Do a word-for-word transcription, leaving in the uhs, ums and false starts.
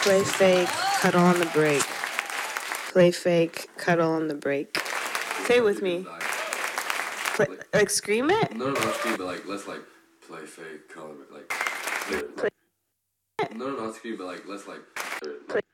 Play fake, cuddle on the break. Play fake, cuddle on the break. Say it with me. Play, like scream it? No, no, not scream, but like let's like play fake, cuddle, like. Play, play. No, no, not scream, but like let's like. Play.